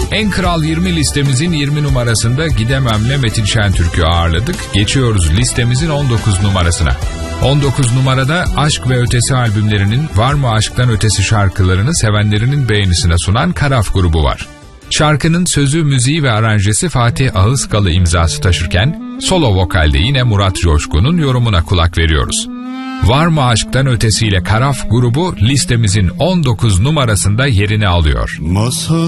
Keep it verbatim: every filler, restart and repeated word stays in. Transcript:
En Kral yirmi listemizin yirmi numarasında Gidemem'le Metin Şentürk'ü ağırladık. Geçiyoruz listemizin on dokuz numarasına. on dokuz numarada Aşk ve Ötesi albümlerinin Var mı Aşktan Ötesi şarkılarını sevenlerinin beğenisine sunan Karaf grubu var. Şarkının sözü, müziği ve aranjesi Fatih Ağızkalı imzası taşırken solo vokalde yine Murat Coşkun'un yorumuna kulak veriyoruz. Var mı Aşktan Ötesi ile Karaf grubu listemizin on dokuz numarasında yerini alıyor. Masada